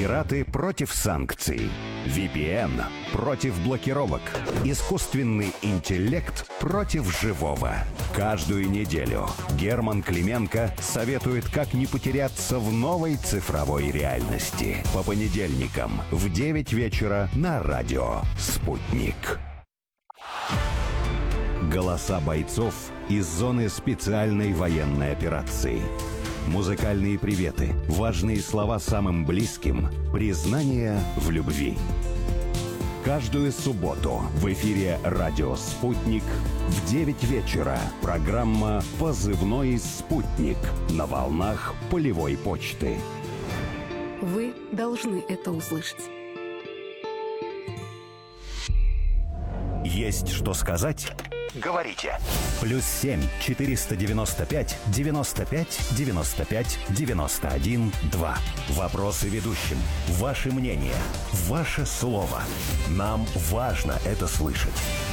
Пираты против санкций. VPN против блокировок. Искусственный интеллект против живого. Каждую неделю Герман Клименко советует, как не потеряться в новой цифровой реальности. По понедельникам в 9 вечера на радио «Спутник». Голоса бойцов из зоны специальной военной операции. Музыкальные приветы, важные слова самым близким, признание в любви. Каждую субботу в эфире «Радио Спутник» в 9 вечера программа «Позывной Спутник» на волнах полевой почты. Вы должны это услышать. Есть что сказать? Говорите. +7 495 95 95 91 2. Вопросы ведущим. Ваше мнение. Ваше слово. Нам важно это слышать.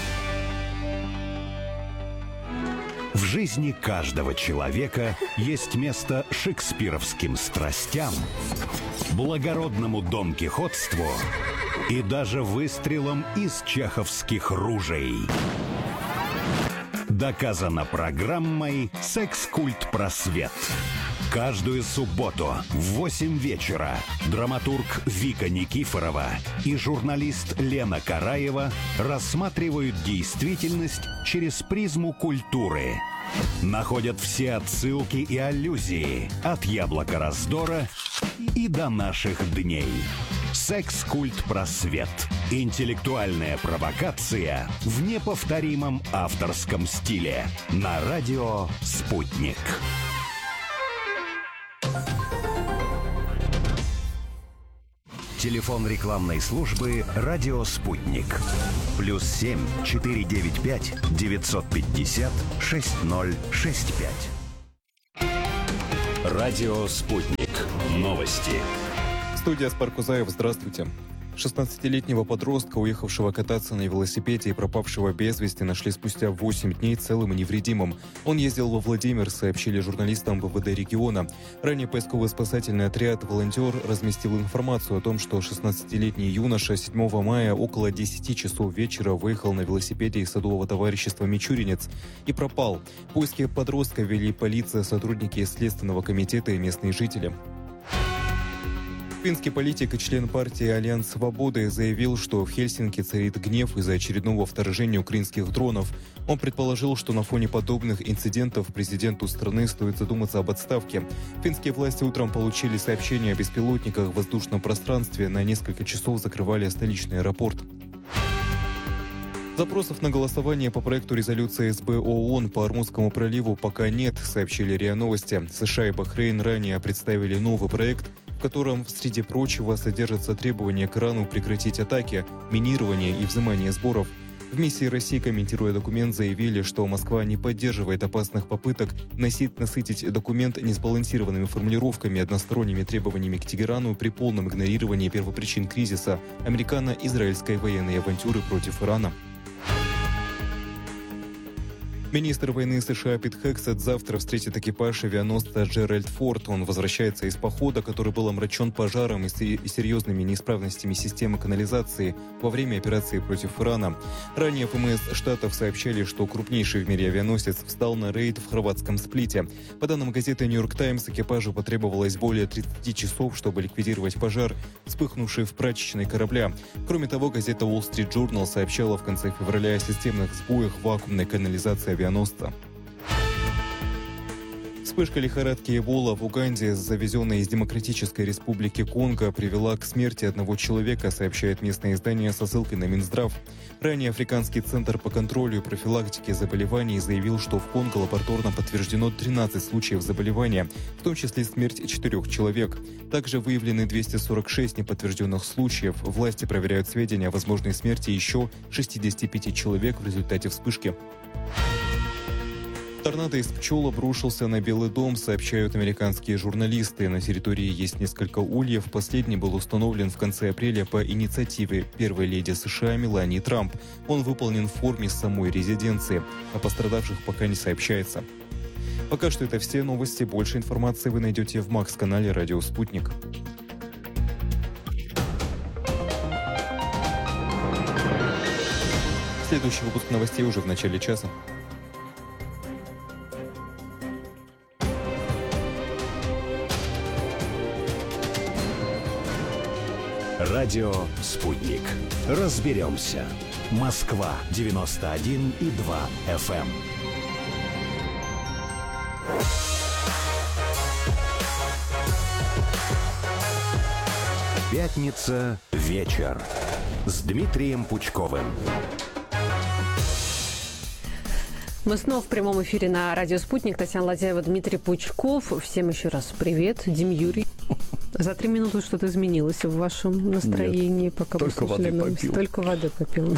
В жизни каждого человека есть место шекспировским страстям, благородному донкихотству и даже выстрелам из чеховских ружей. Доказано программой «Секс-культ просвет». Каждую субботу в 8 вечера драматург Вика Никифорова и журналист Лена Караева рассматривают действительность через призму культуры. Находят все отсылки и аллюзии от яблока раздора и до наших дней. «Секс-культ просвет». Интеллектуальная провокация в неповторимом авторском стиле. На радио «Спутник». Телефон рекламной службы «Радио Спутник». +7 495 950 6065. Радио Спутник. Новости. Студия Спаркузаев, здравствуйте. 16-летнего подростка, уехавшего кататься на велосипеде и пропавшего без вести, нашли спустя 8 дней целым и невредимым. Он ездил во Владимир, сообщили журналистам ВВД региона. Ранее поисково-спасательный отряд «Волонтер» разместил информацию о том, что 16-летний юноша 7 мая около 10 часов вечера выехал на велосипеде из садового товарищества «Мичуринец» и пропал. Поиски подростка вели полиция, сотрудники Следственного комитета и местные жители. Финский политик и член партии «Альянс Свободы» заявил, что в Хельсинки царит гнев из-за очередного вторжения украинских дронов. Он предположил, что на фоне подобных инцидентов президенту страны стоит задуматься об отставке. Финские власти утром получили сообщение о беспилотниках в воздушном пространстве. На несколько часов закрывали столичный аэропорт. Запросов на голосование по проекту резолюции СБ ООН по Ормузскому проливу пока нет, сообщили РИА Новости. США и Бахрейн ранее представили новый проект, в котором, среди прочего, содержатся требования к Ирану прекратить атаки, минирование и взимание сборов. В миссии России, комментируя документ, заявили, что Москва не поддерживает опасных попыток насытить документ несбалансированными формулировками и односторонними требованиями к Тегерану при полном игнорировании первопричин кризиса американо-израильской военной авантюры против Ирана. Министр войны США Пит Хексет завтра встретит экипаж авианосца Джеральд Форд. Он возвращается из похода, который был омрачен пожаром и серьезными неисправностями системы канализации во время операции против Ирана. Ранее ВМС Штатов сообщали, что крупнейший в мире авианосец встал на рейд в хорватском Сплите. По данным газеты «Нью-Йорк Таймс», экипажу потребовалось более 30 часов, чтобы ликвидировать пожар, вспыхнувший в прачечной корабля. Кроме того, газета Wall Street Journal сообщала в конце февраля о системных сбоях вакуумной канализации авианосца. Вспышка лихорадки Эбола в Уганде, завезенной из Демократической Республики Конго, привела к смерти одного человека, сообщает местное издание со ссылкой на Минздрав. Ранее Африканский центр по контролю и профилактике заболеваний заявил, что в Конго лабораторно подтверждено 13 случаев заболевания, в том числе смерть 4 человек. Также выявлены 246 неподтвержденных случаев. Власти проверяют сведения о возможной смерти еще 65 человек в результате вспышки. Торнадо из пчел обрушился на Белый дом, сообщают американские журналисты. На территории есть несколько ульев. Последний был установлен в конце апреля по инициативе первой леди США Мелании Трамп. Он выполнен в форме самой резиденции. О пострадавших пока не сообщается. Пока что это все новости. Больше информации вы найдете в МАКС-канале «Радио Спутник». Следующий выпуск новостей уже в начале часа. Радио «Спутник». Разберемся. Москва, 91,2 FM. Пятница. Вечер. С Дмитрием Пучковым. Мы снова в прямом эфире на радио «Спутник». Татьяна Ладяева, Дмитрий Пучков. Всем еще раз привет. Дим Юрий. За 3 минуты что-то изменилось в вашем настроении? Нет, пока только воды попил. Только воды попил.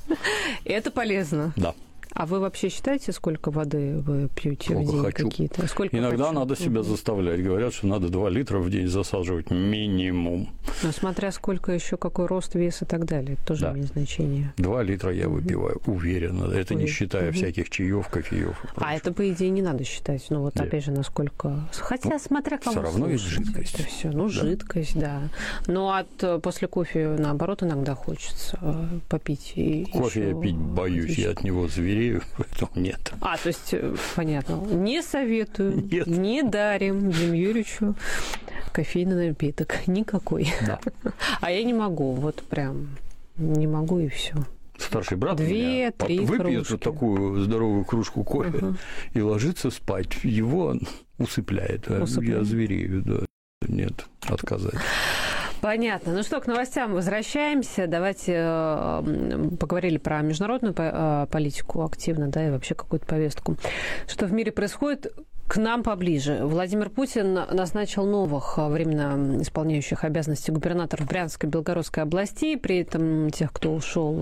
Это полезно? Да. А вы вообще считаете, сколько воды вы пьете в день? Хочу. Какие-то? Сколько Иногда хочу? надо себя заставлять. Говорят, что надо 2 литра в день засаживать минимум. Но смотря сколько еще, какой рост, вес и так далее. Это тоже имеет значение. 2 литра я выпиваю, уверенно. Это не считая всяких чаев, кофеев. А это, по идее, не надо считать. Ну, вот опять же, насколько... Хотя, смотря кому все равно есть слушать, жидкость. Это все. Ну, жидкость, да. Но после кофе, наоборот, иногда хочется попить. И кофе еще... я пить боюсь, я от него зверею, поэтому нет. То есть, понятно. Не советую, Нет. не дарим Диму Юрьевичу кофейный напиток. Никакой. Да. А я не могу. Вот прям не могу, и все. Старший брат 2-3 выпьет кружки. вот такую здоровую кружку кофе и ложится спать. Его усыпляет. Я зверею, да. Нет, отказать. Понятно. Ну что, к новостям возвращаемся. Давайте поговорили про международную политику активно, да, и вообще какую-то повестку. Что в мире происходит? К нам поближе. Владимир Путин назначил новых временно исполняющих обязанности губернаторов Брянской и Белгородской областей. При этом тех, кто ушел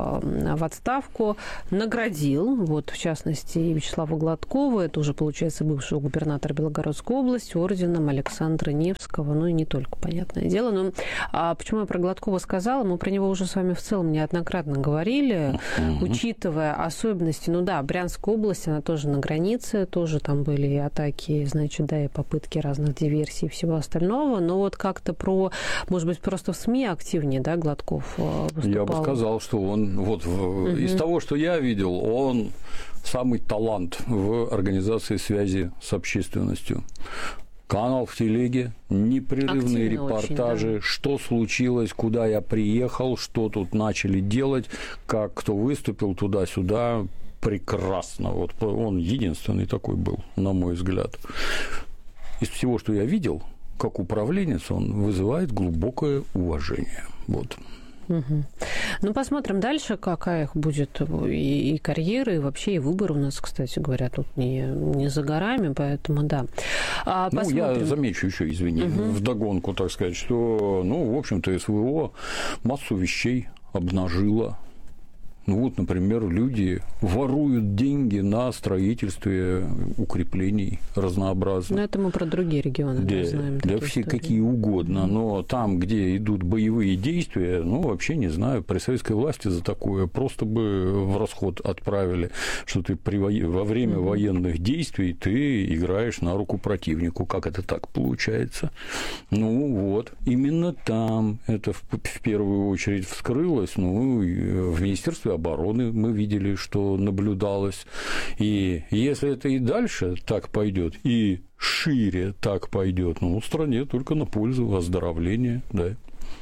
в отставку, наградил. Вот, в частности, Вячеслава Гладкова, это уже, получается, бывшего губернатора Белгородской области, орденом Александра Невского. Ну и не только, понятное дело. Но почему я про Гладкова сказала? Мы про него уже с вами в целом неоднократно говорили, учитывая особенности. Ну да, Брянская область, она тоже на границе, тоже там были атаки, значит, да, и попытки разных диверсий и всего остального, но вот как-то может быть, просто в СМИ активнее, да, Гладков выступал? Я бы сказал, что он, из того, что я видел, он самый талант в организации связи с общественностью. Канал в телеге, непрерывные активно репортажи, очень, да. Что случилось, куда я приехал, что тут начали делать, как кто выступил туда-сюда. Прекрасно. Вот он единственный такой был, на мой взгляд. Из всего, что я видел, как управленец, он вызывает глубокое уважение. Вот. Угу. Ну, посмотрим дальше, какая их будет и карьера, и вообще и выбор у нас, кстати говоря, тут не за горами, поэтому да. Я замечу еще, извини, вдогонку, так сказать, что, в общем-то, СВО массу вещей обнажило. Например, люди воруют деньги на строительстве укреплений разнообразных. Но это мы про другие регионы знаем. Да все какие угодно. Но там, где идут боевые действия, вообще не знаю, при советской власти за такое просто бы в расход отправили, что ты во время военных действий ты играешь на руку противнику. Как это так получается? Именно там это в первую очередь вскрылось. В Министерстве обороны мы видели, что наблюдалось. И если это и дальше так пойдет, и шире так пойдет, стране только на пользу оздоровления, да.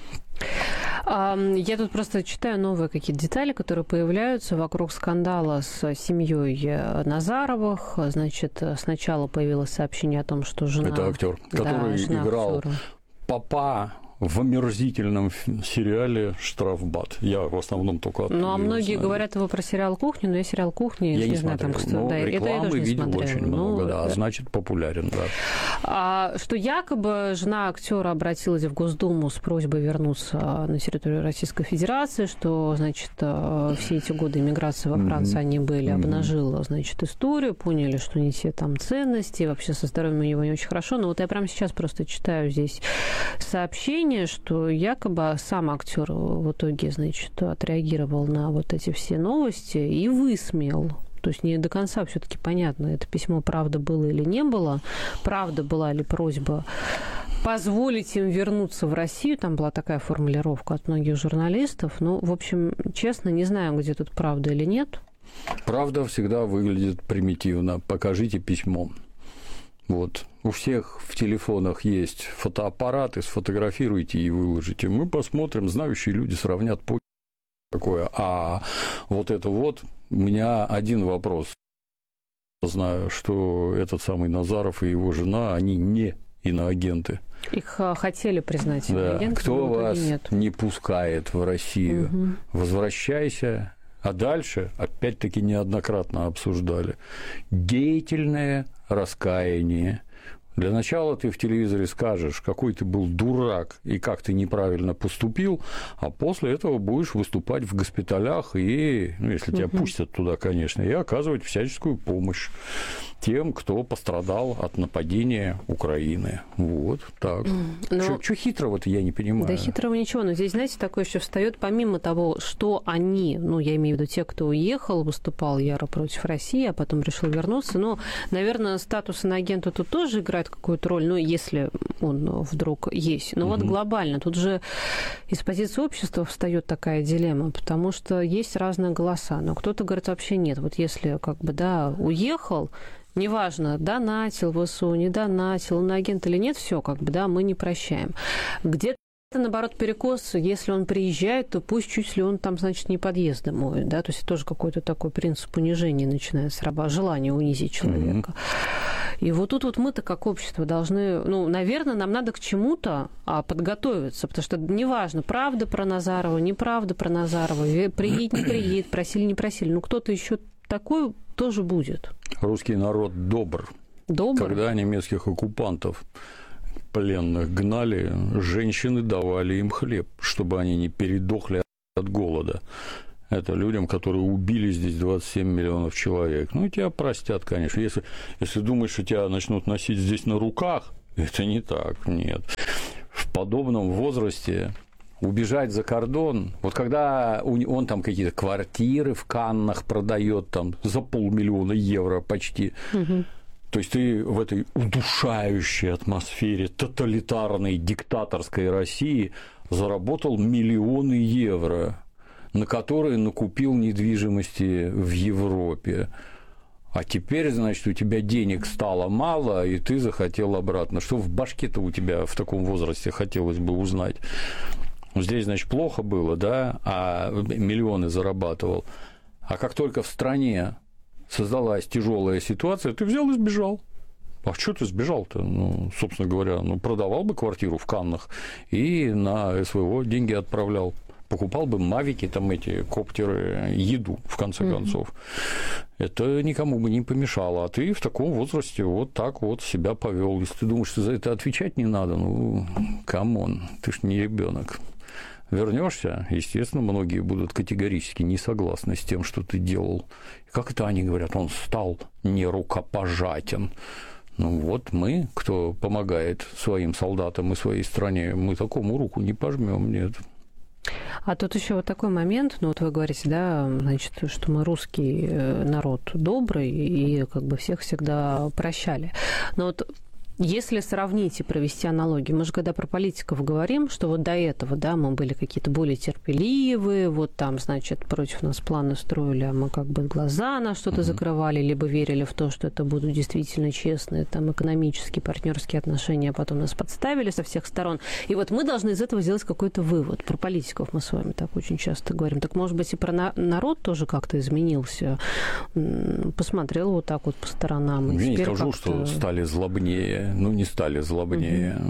Я тут просто читаю новые какие-то детали, которые появляются вокруг скандала с семьей Назаровых. Значит, сначала появилось сообщение о том, что жена... Это актер, который играл актера. Папа в омерзительном сериале «Штрафбат». Я в основном только оттуда а многие знаю. говорят его про сериал «Кухня», но я сериал «Кухня» я не знаю, смотрел, там, что... да, рекламы это я видел не очень много, да, значит, популярен, да. Что якобы жена актера обратилась в Госдуму с просьбой вернуться на территорию Российской Федерации, что, значит, все эти годы иммиграции во Франции они были, обнажила, значит, историю, поняли, что не те там ценности, вообще со здоровьем у него не очень хорошо. Но я прямо сейчас просто читаю здесь сообщение, что якобы сам актер в итоге, значит, отреагировал на вот эти все новости и высмеял То есть не до конца все-таки понятно, это письмо правда было или не было, правда была ли просьба позволить им вернуться в Россию. Там была такая формулировка от многих журналистов. Ну, в общем, честно, не знаю, где тут правда или нет. Правда всегда выглядит примитивно. Покажите письмо. Вот. У всех в телефонах есть фотоаппараты, сфотографируйте и выложите. Мы посмотрим, знающие люди сравнят по такое. А вот это вот, у меня один вопрос. Знаю, что этот самый Назаров и его жена, они не иноагенты. Их хотели признать иноагентами, да. Кто вас нет. не пускает в Россию? Возвращайся. А дальше, опять-таки, неоднократно обсуждали, деятельное раскаяние. Для начала ты в телевизоре скажешь, какой ты был дурак и как ты неправильно поступил, а после этого будешь выступать в госпиталях и, ну, если тебя пустят туда, конечно, и оказывать всяческую помощь тем, кто пострадал от нападения Украины. Вот так. Что хитрого-то, я не понимаю. Да хитрого ничего, но здесь, знаете, такое еще встает, помимо того, что они, ну, я имею в виду те, кто уехал, выступал яро против России, а потом решил вернуться, но, наверное, статус иноагента тут тоже играет какую-то роль, ну, если он вдруг есть. Но вот глобально, тут же из позиции общества встает такая дилемма, потому что есть разные голоса, но кто-то говорит, вообще нет. Вот если, как бы, да, уехал, неважно, донатил в ВСУ, не донатил, он агент или нет, все, как бы, да, мы не прощаем. Где-то, наоборот, перекос, если он приезжает, то пусть чуть ли он там, значит, не подъезды моет, да, то есть тоже какой-то такой принцип унижения начинается, желание унизить человека. И вот тут вот мы-то, как общество, должны, ну, наверное, нам надо к чему-то подготовиться, потому что неважно, правда про Назарова, неправда про Назарова, приедет, не приедет, просили, не просили, ну, кто-то еще такой тоже будет. Русский народ добр. Добр? Когда немецких оккупантов пленных гнали, женщины давали им хлеб, чтобы они не передохли от голода. Это людям, которые убили здесь 27 миллионов человек. Ну, тебя простят, конечно. Если думаешь, что тебя начнут носить здесь на руках, это не так, нет. В подобном возрасте убежать за кордон, вот когда он там какие-то квартиры в Каннах продает там за 500 000 евро почти, то есть ты в этой удушающей атмосфере тоталитарной диктаторской России заработал миллионы евро, на которые накупил недвижимости в Европе. А теперь, значит, у тебя денег стало мало, и ты захотел обратно. Что в башке-то у тебя в таком возрасте, хотелось бы узнать? Здесь, значит, плохо было, да, а миллионы зарабатывал. А как только в стране создалась тяжелая ситуация, ты взял и сбежал. А что ты сбежал-то? Ну, собственно говоря, продавал бы квартиру в Каннах и на СВО деньги отправлял. Покупал бы мавики, там эти коптеры, еду, в конце концов. Это никому бы не помешало. А ты в таком возрасте вот так вот себя повел. Если ты думаешь, что за это отвечать не надо, ну, камон, ты ж не ребенок. Вернешься, естественно, многие будут категорически не согласны с тем, что ты делал. Как это они говорят, он стал нерукопожатен. Ну вот мы, кто помогает своим солдатам и своей стране, мы такому руку не пожмем, нет. А тут еще вот такой момент, ну вот вы говорите, да, значит, что мы русский народ добрый и как бы всех всегда прощали. Но вот если сравнить и провести аналогии, мы же когда про политиков говорим, что вот до этого, да, мы были какие-то более терпеливые, вот там, значит, против нас планы строили, а мы как бы глаза на что-то закрывали, либо верили в то, что это будут действительно честные там экономические, партнерские отношения, а потом нас подставили со всех сторон. И вот мы должны из этого сделать какой-то вывод. Про политиков мы с вами так очень часто говорим. Так, может быть, и про народ тоже как-то изменился? Посмотрел вот так вот по сторонам. Я не скажу, что стали злобнее. Ну, не стали злобнее.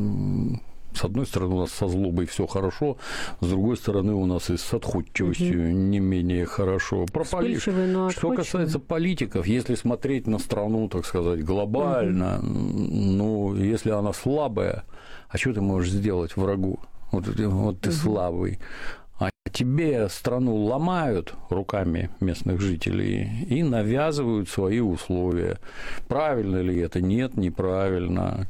С одной стороны, у нас со злобой все хорошо, с другой стороны, у нас и с отходчивостью не менее хорошо. Что касается политиков, если смотреть на страну, так сказать, глобально, ну, если она слабая, а что ты можешь сделать врагу? Вот ты слабый. А тебе страну ломают руками местных жителей и навязывают свои условия. Правильно ли это? Нет, неправильно.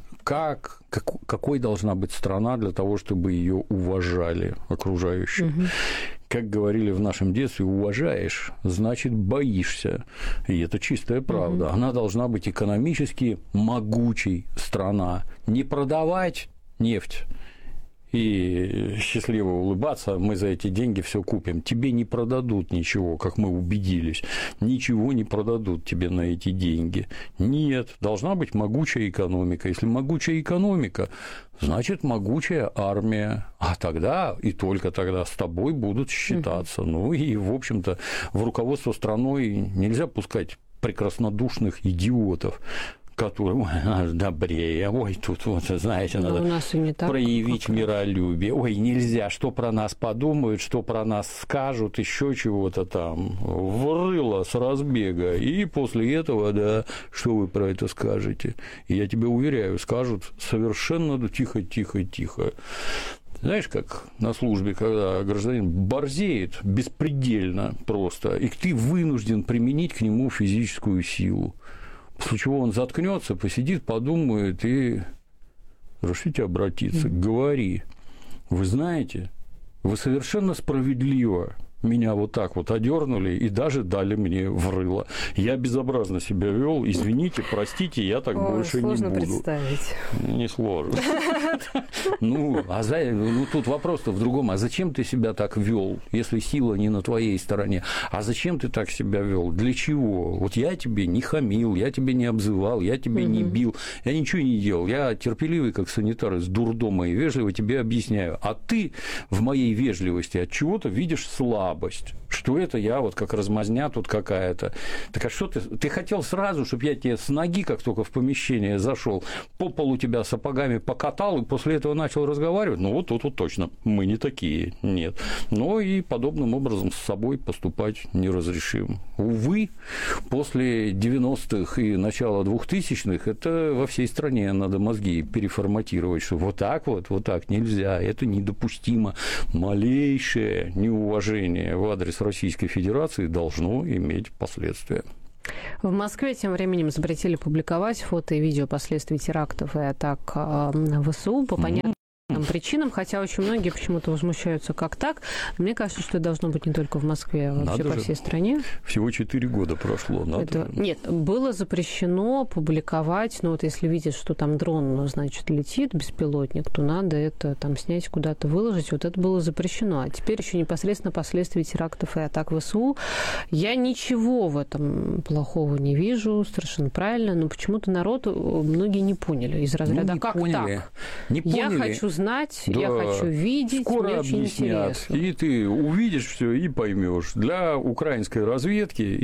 Какой должна быть страна для того, чтобы ее уважали окружающие? как говорили в нашем детстве, уважаешь, значит, боишься. И это чистая правда. Она должна быть экономически могучей страна. Не продавать нефть и счастливо улыбаться, мы за эти деньги все купим. Тебе не продадут ничего, как мы убедились. Ничего не продадут тебе на эти деньги. Нет, должна быть могучая экономика. Если могучая экономика, значит, могучая армия. А тогда, и только тогда, с тобой будут считаться. Ну и, в общем-то, в руководство страной нельзя пускать прекраснодушных идиотов, которые, ой, наш добрее, ой, тут вот, знаете, надо проявить миролюбие, ой, нельзя, что про нас подумают, что про нас скажут, еще чего-то там, врыло с разбега, и после этого, да, что вы про это скажете? И я тебе уверяю, скажут совершенно тихо. Знаешь, как на службе, когда гражданин борзеет беспредельно просто, и ты вынужден применить к нему физическую силу. После чего он заткнется, посидит, подумает и решите обратиться. Говори. Вы знаете, вы совершенно справедливо меня вот так вот одернули и даже дали мне в рыло. Я безобразно себя вел. Извините, простите, я так больше не буду. Сложно представить. Не сложно. Ну, тут вопрос-то в другом. А зачем ты себя так вел, если сила не на твоей стороне? А зачем ты так себя вел? Для чего? Вот я тебе не хамил, я тебе не обзывал, я тебе не бил, я ничего не делал. Я терпеливый, как санитар из дурдома, и вежливо тебе объясняю. А ты в моей вежливости от чего-то видишь слабость. Что это я вот как размазня тут какая-то. Так а что ты хотел сразу, чтобы я тебе с ноги, как только в помещение зашел, по полу тебя сапогами покатал и после этого начал разговаривать? Ну, вот тут вот точно мы не такие, нет. Но и подобным образом с собой поступать неразрешимо. Увы, после 90-х и начала 2000-х это во всей стране надо мозги переформатировать, что вот так нельзя, это недопустимо. Малейшее неуважение в адрес Российской Федерации должно иметь последствия. В Москве тем временем запретили публиковать фото и видео последствий терактов и атак ВСУ по понятным причинам, хотя очень многие почему-то возмущаются, как так. Мне кажется, что это должно быть не только в Москве, а вообще по всей стране. Всего 4 года прошло. Нет, было запрещено публиковать, ну вот если видишь, что там дрон, значит, летит, беспилотник, то надо это там снять, куда-то выложить. Вот это было запрещено. А теперь еще непосредственно последствия терактов и атак ВСУ. Я ничего в этом плохого не вижу, совершенно правильно, но почему-то народ многие не поняли из разряда «как так?» Не поняли. Я хочу знать, да. Я хочу видеть, скоро мне очень объяснят. интересно. И ты увидишь все и поймешь. Для украинской разведки